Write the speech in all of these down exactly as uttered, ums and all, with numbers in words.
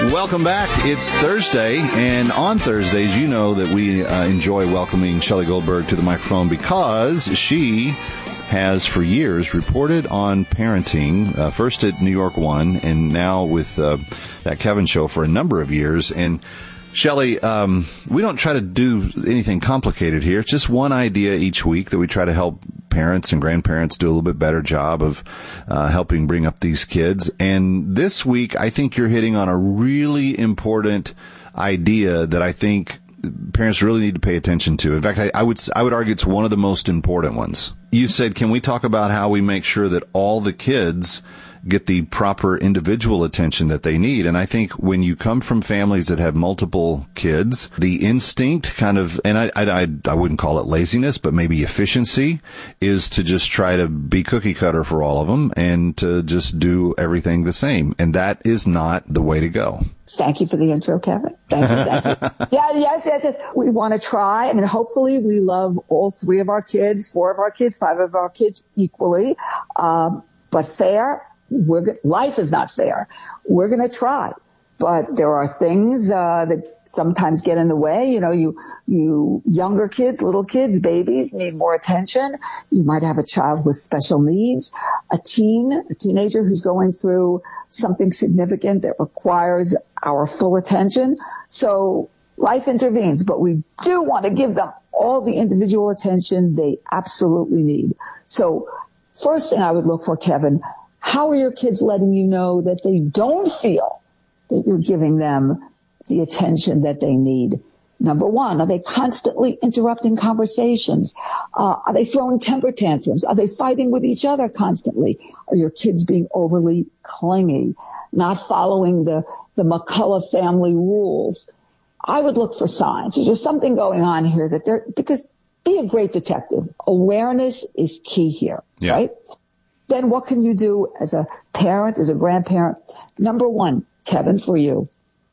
Welcome back. It's Thursday, and on Thursdays, you know that we uh, enjoy welcoming Shelley Goldberg to the microphone because she has for years reported on parenting, uh, first at New York One, and now with uh, that Kevin show for a number of years. And Shelley, um, we don't try to do anything complicated here. It's just one idea each week that we try to help parents and grandparents do a little bit better job of uh, helping bring up these kids. And this week, I think you're hitting on a really important idea that I think parents really need to pay attention to. In fact, I, I would I would argue it's one of the most important ones. You said, can we talk about how we make sure that all the kids get the proper individual attention that they need? And I think when you come from families that have multiple kids, the instinct kind of, and I, I, I wouldn't call it laziness, but maybe efficiency, is to just try to be cookie cutter for all of them and to just do everything the same. And that is not the way to go. Thank you for the intro, Kevin. Thank you, thank you. Yeah, yes, yes, yes. We want to try. I mean, hopefully we love all three of our kids, four of our kids, five of our kids equally. Um, but fair. We're, life is not fair. We're going to try, but there are things uh, that sometimes get in the way. You know, you you younger kids, little kids, babies need more attention. You might have a child with special needs, a teen, a teenager who's going through something significant that requires our full attention. So life intervenes, but we do want to give them all the individual attention they absolutely need. So first thing I would look for, Kevin, how are your kids letting you know that they don't feel that you're giving them the attention that they need? Number one, are they constantly interrupting conversations? Uh, are they throwing temper tantrums? Are they fighting with each other constantly? Are your kids being overly clingy, not following the, the McCullough family rules? I would look for signs. There's something going on here that they're, because be a great detective. Awareness is key here, yeah. Right? Then what can you do as a parent, as a grandparent? Number one, Kevin, for you,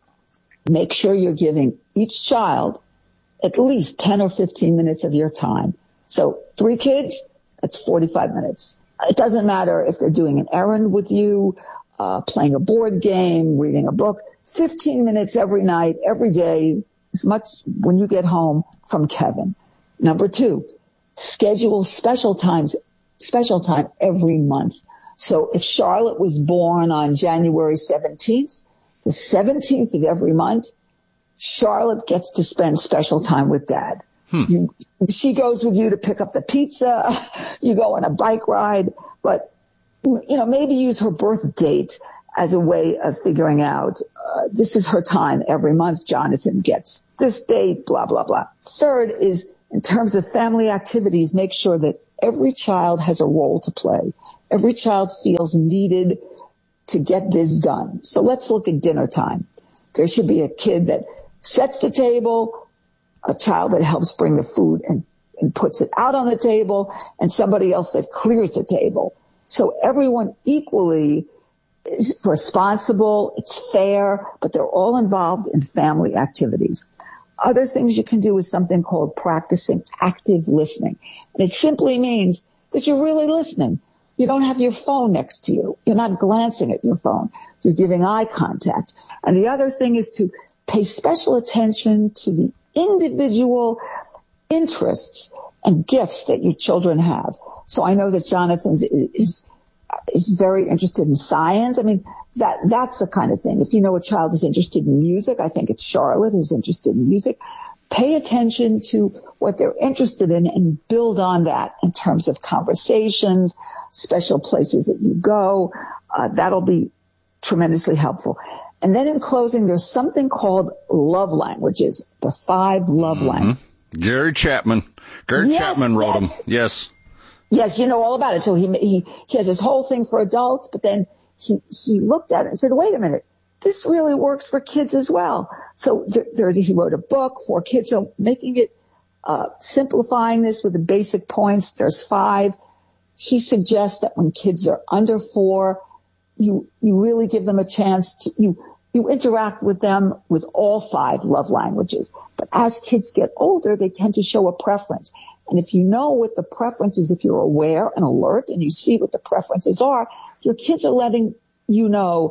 make sure you're giving each child at least ten or fifteen minutes of your time. So three kids, that's forty-five minutes. It doesn't matter if they're doing an errand with you, uh, playing a board game, reading a book, fifteen minutes every night, every day, as much when you get home from Kevin. Number two, schedule special times special time every month. So if Charlotte was born on January seventeenth, the seventeenth of every month, Charlotte gets to spend special time with Dad. Hmm. You, she goes with you to pick up the pizza. You go on a bike ride, but you know, maybe use her birth date as a way of figuring out, uh, this is her time every month. Jonathan gets this date, blah, blah, blah. Third is, in terms of family activities, make sure that every child has a role to play. Every child feels needed to get this done. So let's look at dinner time. There should be a kid that sets the table, a child that helps bring the food and, and puts it out on the table, and somebody else that clears the table. So everyone equally is responsible, it's fair, but they're all involved in family activities. Other things you can do is something called practicing active listening. And it simply means that you're really listening. You don't have your phone next to you. You're not glancing at your phone. You're giving eye contact. And the other thing is to pay special attention to the individual interests and gifts that your children have. So I know that Jonathan is, is is very interested in science. I mean, that that's the kind of thing. If you know a child is interested in music, I think it's Charlotte who's interested in music. Pay attention to what they're interested in and build on that in terms of conversations, special places that you go. Uh, that'll be tremendously helpful. And then in closing, there's something called love languages, the five love mm-hmm. languages. Gary Chapman. Gary yes, Chapman wrote yes. them. Yes. Yes, you know all about it. So he he he has this whole thing for adults, but then he he looked at it and said, "Wait a minute, this really works for kids as well." So there, there he wrote a book for kids. So making it uh simplifying this with the basic points. There's five. He suggests that when kids are under four, you you really give them a chance to you. You interact with them with all five love languages. But as kids get older, they tend to show a preference. And if you know what the preference is, if you're aware and alert and you see what the preferences are, your kids are letting you know,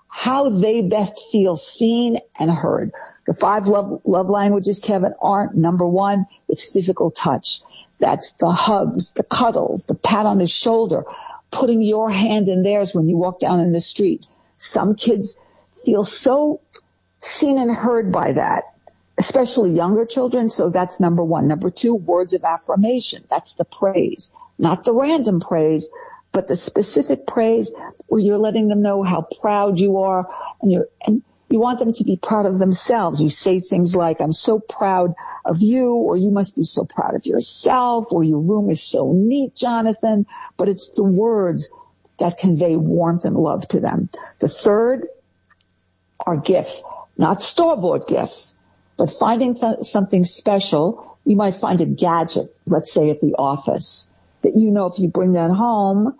how they best feel seen and heard. The five love, love languages, Kevin, aren't number one. It's physical touch. That's the hugs, the cuddles, the pat on the shoulder, putting your hand in theirs when you walk down in the street. Some kids feel so seen and heard by that, especially younger children. So that's number one. Number two, words of affirmation. That's the praise, not the random praise, but the specific praise where you're letting them know how proud you are, and you're, and you want them to be proud of themselves. You say things like, I'm so proud of you, or you must be so proud of yourself, or your room is so neat, Jonathan. But it's the words that convey warmth and love to them. The third are gifts, not store-bought gifts, but finding th- something special. You might find a gadget, let's say at the office, that you know if you bring that home,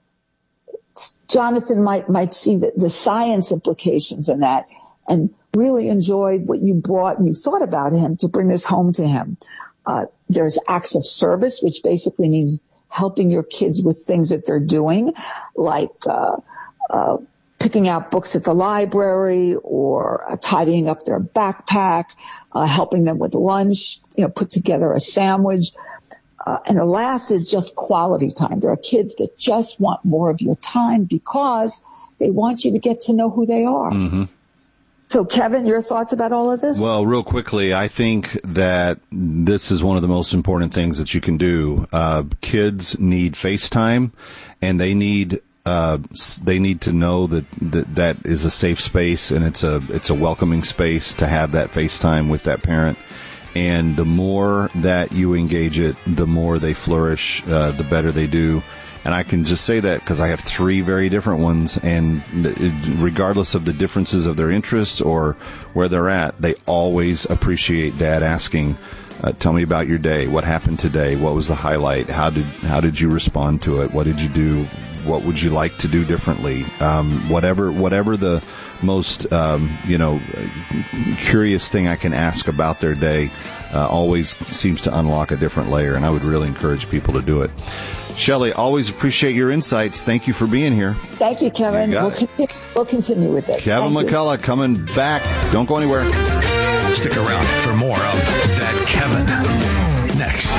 Jonathan might might see the, the science implications in that and really enjoy what you brought and you thought about him to bring this home to him. Uh, there's acts of service, which basically means helping your kids with things that they're doing, like uh, uh, picking out books at the library or uh, tidying up their backpack, uh, helping them with lunch, you know, put together a sandwich. Uh, and the last is just quality time. There are kids that just want more of your time because they want you to get to know who they are. Mm-hmm. So, Kevin, your thoughts about all of this? Well, real quickly, I think that this is one of the most important things that you can do. Uh, kids need FaceTime, and they need uh, they need to know that, that that is a safe space, and it's a it's a welcoming space to have that FaceTime with that parent. And the more that you engage it, the more they flourish, uh, the better they do. And I can just say that because I have three very different ones, and regardless of the differences of their interests or where they're at, they always appreciate Dad asking, uh, tell me about your day. What happened today? What was the highlight? How did how did you respond to it? What did you do? What would you like to do differently? Um, whatever whatever the most um, you know curious thing I can ask about their day uh, always seems to unlock a different layer, and I would really encourage people to do it. Shelley, always appreciate your insights. Thank you for being here. Thank you, Kevin. You we'll, continue, we'll continue with this. Kevin Thank McCullough you. coming back. Don't go anywhere. Stick around for more of That Kevin next.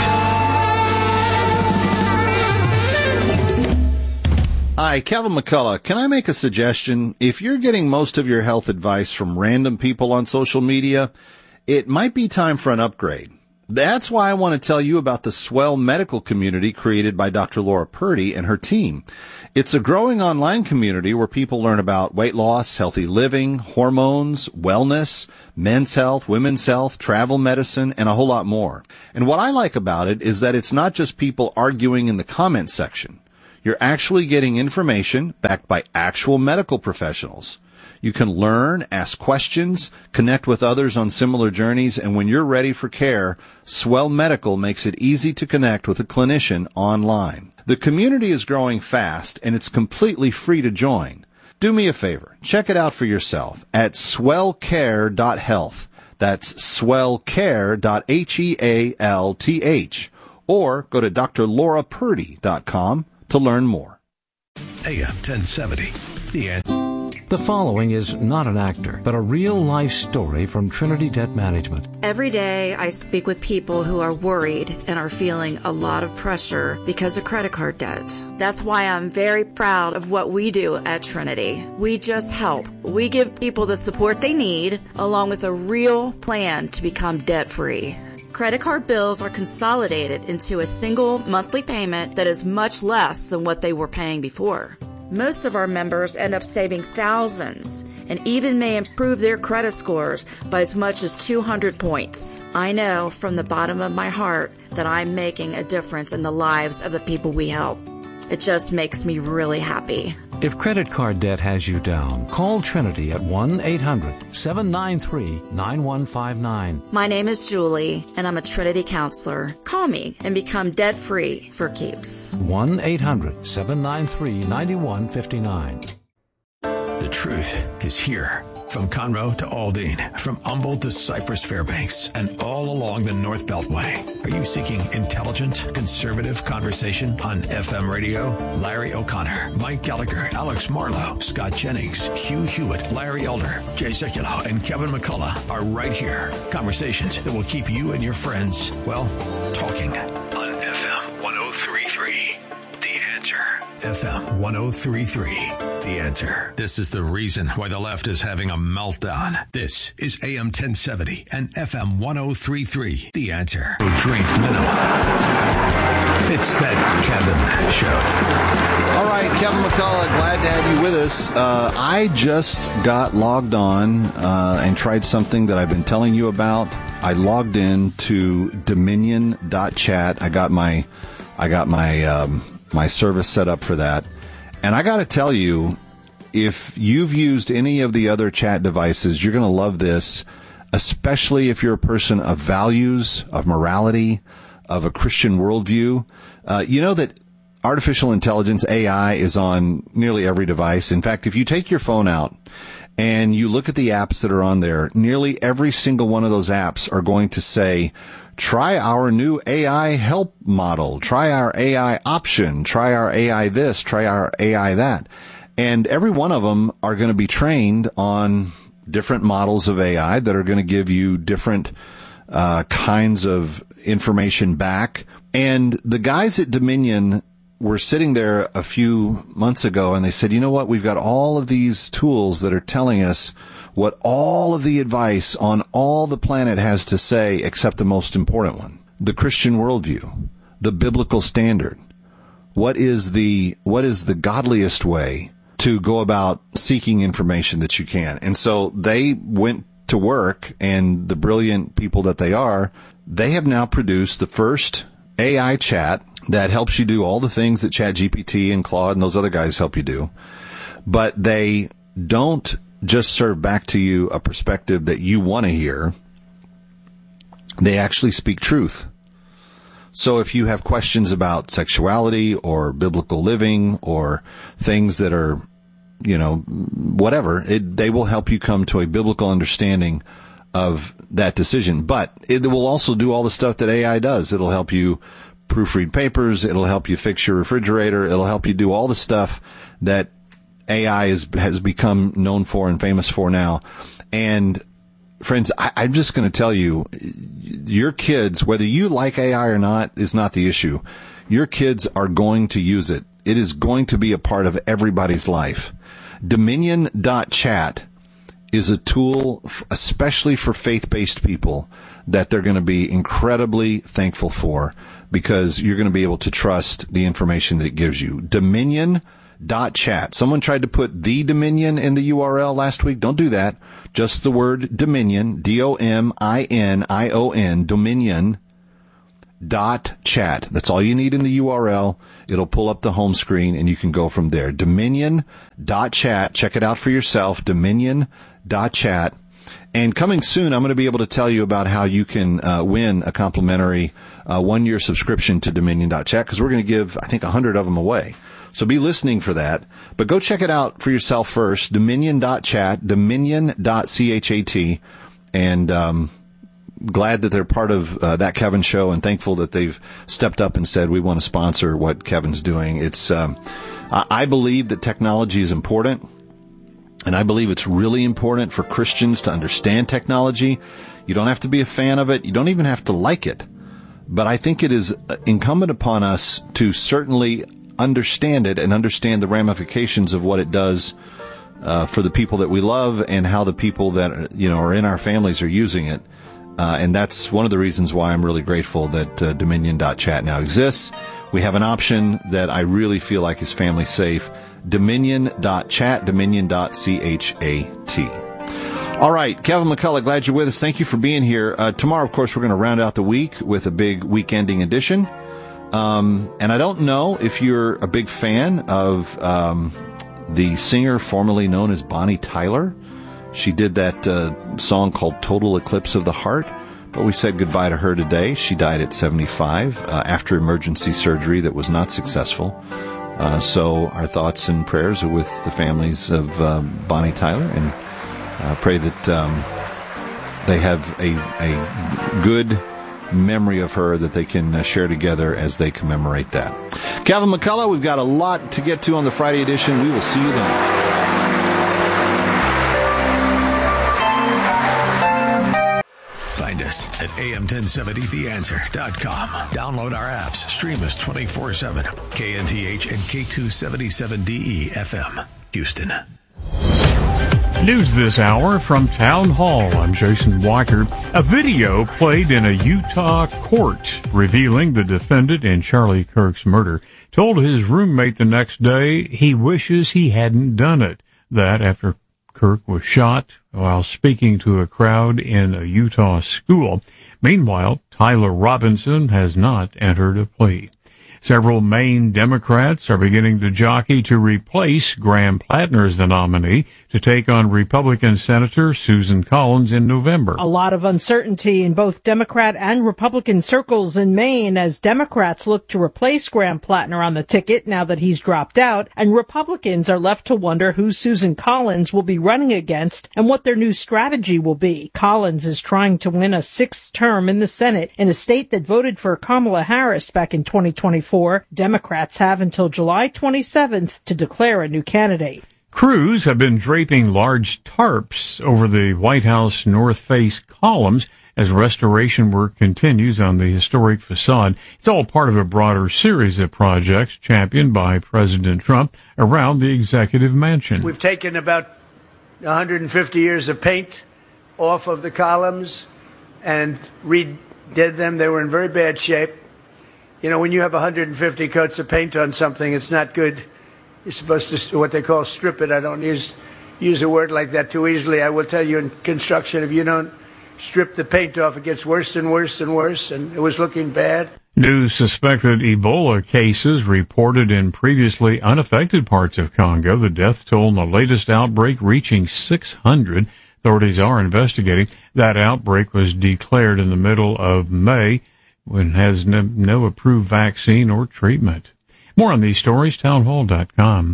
Hi, Kevin McCullough. Can I make a suggestion? If you're getting most of your health advice from random people on social media, it might be time for an upgrade. That's why I want to tell you about the Swell Medical community created by Doctor Laura Purdy and her team. It's a growing online community where people learn about weight loss, healthy living, hormones, wellness, men's health, women's health, travel medicine, and a whole lot more. And what I like about it is that it's not just people arguing in the comments section. You're actually getting information backed by actual medical professionals. You can learn, ask questions, connect with others on similar journeys, and when you're ready for care, Swell Medical makes it easy to connect with a clinician online. The community is growing fast, and it's completely free to join. Do me a favor. Check it out for yourself at swell care dot health. That's swell care dot health. Or go to d r laura purdy dot com to learn more. A M ten seventy. The answer. The following is not an actor, but a real-life story from Trinity Debt Management. Every day I speak with people who are worried and are feeling a lot of pressure because of credit card debt. That's why I'm very proud of what we do at Trinity. We just help. We give people the support they need, along with a real plan to become debt-free. Credit card bills are consolidated into a single monthly payment that is much less than what they were paying before. Most of our members end up saving thousands and even may improve their credit scores by as much as two hundred points. I know from the bottom of my heart that I'm making a difference in the lives of the people we help. It just makes me really happy. If credit card debt has you down, call Trinity at one eight hundred seven nine three nine one five nine. My name is Julie, and I'm a Trinity counselor. Call me and become debt-free for keeps. one eight hundred seven nine three nine one five nine. The truth is here. From Conroe to Aldine, from Humboldt to Cypress Fairbanks, and all along the North Beltway. Are you seeking intelligent, conservative conversation on F M radio? Larry O'Connor, Mike Gallagher, Alex Marlowe, Scott Jennings, Hugh Hewitt, Larry Elder, Jay Sekulow, and Kevin McCullough are right here. Conversations that will keep you and your friends, well, talking. On F M one oh three point three, The Answer. F M one oh three point three, The Answer. This is the reason why the left is having a meltdown. This is A M ten seventy and F M one oh three point three, The Answer. Drink minimum. It's that Kevin Show. All right, Kevin McCullough, glad to have you with us. Uh, I just got logged on uh, and tried something that I've been telling you about. I logged in to Dominion dot chat. I got my, I got my, um, my service set up for that. And I got to tell you, if you've used any of the other chat devices, you're going to love this, especially if you're a person of values, of morality, of a Christian worldview. Uh, you know that artificial intelligence, A I, is on nearly every device. In fact, if you take your phone out and you look at the apps that are on there, nearly every single one of those apps are going to say, try our new A I help model, try our A I option, try our A I this, try our A I that. And every one of them are going to be trained on different models of A I that are going to give you different uh, kinds of information back. And the guys at Dominion were sitting there a few months ago, and they said, you know what, we've got all of these tools that are telling us what all of the advice on all the planet has to say, except the most important one, the Christian worldview, the biblical standard. What is the, what is the godliest way to go about seeking information that you can? And so they went to work, and the brilliant people that they are, they have now produced the first A I chat that helps you do all the things that ChatGPT and Claude and those other guys help you do. But they don't just serve back to you a perspective that you want to hear. They actually speak truth. So if you have questions about sexuality or biblical living or things that are, you know, whatever, it, they will help you come to a biblical understanding of that decision. But it will also do all the stuff that A I does. It'll help you proofread papers. It'll help you fix your refrigerator. It'll help you do all the stuff that A I is, has become known for and famous for now. And friends, I, I'm just going to tell you, your kids, whether you like A I or not, is not the issue. Your kids are going to use it. It is going to be a part of everybody's life. Dominion dot chat is a tool, especially for faith-based people, that they're going to be incredibly thankful for, because you're going to be able to trust the information that it gives you. Dominion dot chat. Someone tried to put the Dominion in the U R L last week. Don't do that. Just the word Dominion, D O M I N I O N, Dominion dot chat. That's all you need in the U R L. It'll pull up the home screen, and you can go from there. Dominion dot chat. Check it out for yourself. Dominion dot chat. And coming soon, I'm going to be able to tell you about how you can uh, win a complimentary uh, one-year subscription to Dominion dot chat, because we're going to give, I think, one hundred of them away. So be listening for that. But go check it out for yourself first, Dominion dot chat, Dominion dot chat. And um, glad that they're part of uh, that Kevin show, and thankful that they've stepped up and said, we want to sponsor what Kevin's doing. It's um, I believe that technology is important. And I believe it's really important for Christians to understand technology. You don't have to be a fan of it. You don't even have to like it. But I think it is incumbent upon us to certainly understand it and understand the ramifications of what it does uh, for the people that we love, and how the people that, you know, are in our families are using it. Uh, and that's one of the reasons why I'm really grateful that uh, Dominion dot chat now exists. We have an option that I really feel like is family safe. Dominion dot chat, Dominion dot chat. All right, Kevin McCullough, glad you're with us. Thank you for being here. Uh, tomorrow, of course, we're going to round out the week with a big week-ending edition. Um, and I don't know if you're a big fan of um, the singer formerly known as Bonnie Tyler. She did that uh, song called Total Eclipse of the Heart, but we said goodbye to her today. She died at seventy-five uh, after emergency surgery that was not successful. Uh, so our thoughts and prayers are with the families of uh, Bonnie Tyler, and uh, pray that um, they have a, a good memory of her that they can uh, share together as they commemorate that. Calvin McCullough, we've got a lot to get to on the Friday edition. We will see you then. Find us at A M ten seventy the answer dot com. Download our apps. Stream us twenty-four seven. K N T H and K two seventy-seven D E F M, Houston. News this hour from Town Hall. I'm Jason Walker. A video played in a Utah court revealing the defendant in Charlie Kirk's murder told his roommate the next day he wishes he hadn't done it. That after Kirk was shot while speaking to a crowd in a Utah school. Meanwhile, Tyler Robinson has not entered a plea. Several Maine Democrats are beginning to jockey to replace Graham Plattner as the nominee to take on Republican Senator Susan Collins in November. A lot of uncertainty in both Democrat and Republican circles in Maine as Democrats look to replace Graham Plattner on the ticket now that he's dropped out, and Republicans are left to wonder who Susan Collins will be running against and what their new strategy will be. Collins is trying to win a sixth term in the Senate in a state that voted for Kamala Harris back in twenty twenty-four. Democrats have until July twenty-seventh to declare a new candidate. Crews have been draping large tarps over the White House north face columns as restoration work continues on the historic facade. It's all part of a broader series of projects championed by President Trump around the executive mansion. We've taken about one hundred fifty years of paint off of the columns and redid them. They were in very bad shape. You know, when you have one hundred fifty coats of paint on something, it's not good. You're supposed to, what they call, strip it. I don't use use a word like that too easily. I will tell you in construction, if you don't strip the paint off, it gets worse and worse and worse, and it was looking bad. New suspected Ebola cases reported in previously unaffected parts of Congo. The death toll in the latest outbreak reaching six hundred. Authorities are investigating. That outbreak was declared in the middle of May, when it has no, no approved vaccine or treatment. More on these stories, town hall dot com.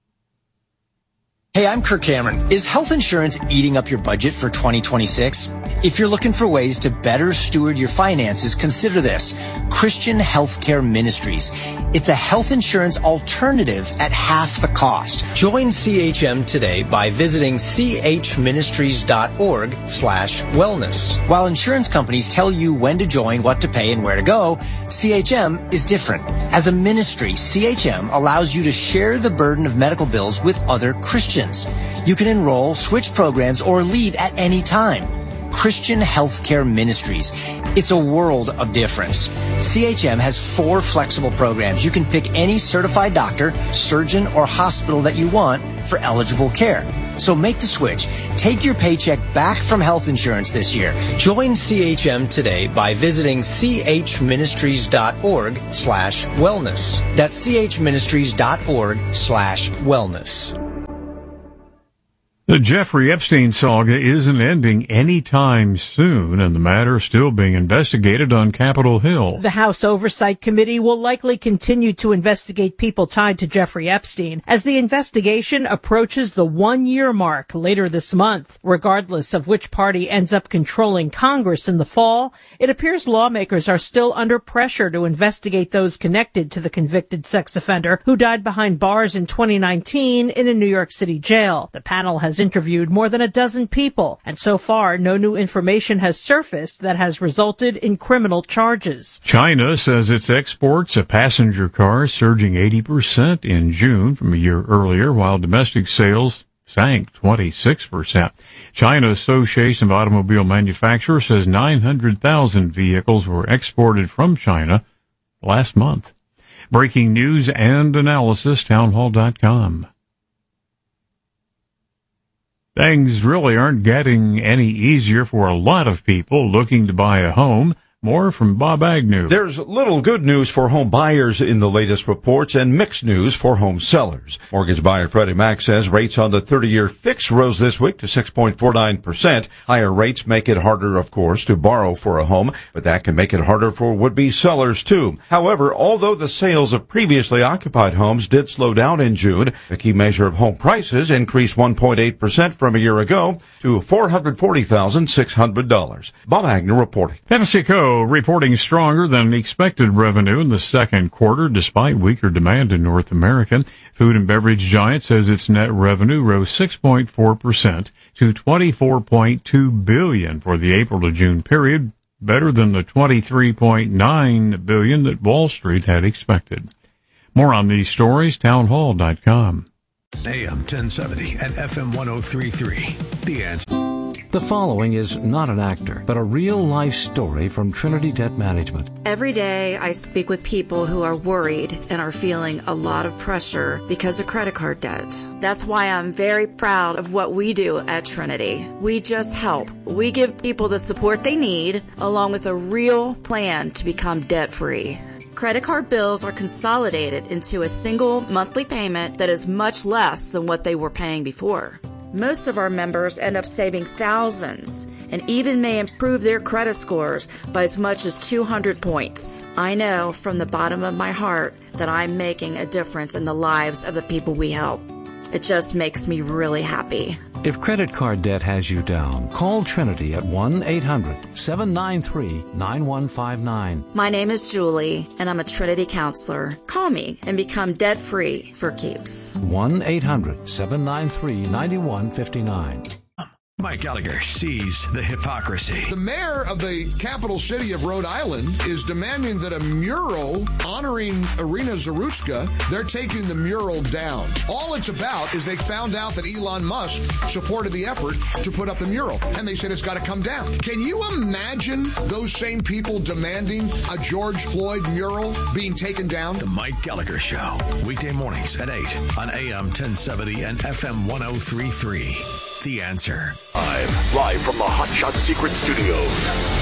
Hey, I'm Kirk Cameron. Is health insurance eating up your budget for twenty twenty-six? If you're looking for ways to better steward your finances, consider this. Christian Healthcare Ministries. It's a health insurance alternative at half the cost. Join C H M today by visiting c h ministries dot org slash wellness. While insurance companies tell you when to join, what to pay, and where to go, C H M is different. As a ministry, C H M allows you to share the burden of medical bills with other Christians. You can enroll, switch programs, or leave at any time. Christian Healthcare Ministries. It's a world of difference. C H M has four flexible programs. You can pick any certified doctor, surgeon, or hospital that you want for eligible care. So make the switch. Take your paycheck back from health insurance this year. Join C H M today by visiting c h ministries dot org slash wellness. That's c h ministries dot org slash wellness. The Jeffrey Epstein saga isn't ending anytime soon, and the matter is still being investigated on Capitol Hill. The House Oversight Committee will likely continue to investigate people tied to Jeffrey Epstein as the investigation approaches the one-year mark later this month. Regardless of which party ends up controlling Congress in the fall, it appears lawmakers are still under pressure to investigate those connected to the convicted sex offender who died behind bars in twenty nineteen in a New York City jail. The panel has interviewed more than a dozen people, and so far no new information has surfaced that has resulted in criminal charges. China says its exports of passenger cars surging eighty percent in June from a year earlier, while domestic sales sank twenty-six percent. China Association of Automobile Manufacturers says nine hundred thousand vehicles were exported from China last month. Breaking news and analysis, town hall dot com. Things really aren't getting any easier for a lot of people looking to buy a home. More from Bob Agnew. There's little good news for home buyers in the latest reports and mixed news for home sellers. Mortgage buyer Freddie Mac says rates on the thirty-year fix rose this week to six point four nine percent. Higher rates make it harder, of course, to borrow for a home, but that can make it harder for would-be sellers, too. However, although the sales of previously occupied homes did slow down in June, the key measure of home prices increased one point eight percent from a year ago to four hundred forty thousand six hundred dollars. Bob Agnew reporting. PepsiCo reporting stronger than expected revenue in the second quarter despite weaker demand in North America. Food and beverage giant says its net revenue rose six point four percent to twenty-four point two billion dollars for the April to June period, better than the twenty-three point nine billion dollars that Wall Street had expected. More on these stories, townhall dot com. A M ten seventy and F M one oh three point three. The Answer. The following is not an actor, but a real-life story from Trinity Debt Management. Every day I speak with people who are worried and are feeling a lot of pressure because of credit card debt. That's why I'm very proud of what we do at Trinity. We just help. We give people the support they need, along with a real plan to become debt-free. Credit card bills are consolidated into a single monthly payment that is much less than what they were paying before. Most of our members end up saving thousands and even may improve their credit scores by as much as two hundred points. I know from the bottom of my heart that I'm making a difference in the lives of the people we help. It just makes me really happy. If credit card debt has you down, call Trinity at one eight hundred seven nine three nine one five nine. My name is Julie, and I'm a Trinity counselor. Call me and become debt-free for keeps. one eight hundred seven nine three nine one five nine. Mike Gallagher sees the hypocrisy. The mayor of the capital city of Rhode Island is demanding that a mural honoring Irina Zurutska, they're taking the mural down. All it's about is they found out that Elon Musk supported the effort to put up the mural, and they said it's got to come down. Can you imagine those same people demanding a George Floyd mural being taken down? The Mike Gallagher Show, weekday mornings at eight on A M ten seventy and F M one oh three point three. The Answer. Live, live from the Hot Shot Secret Studios.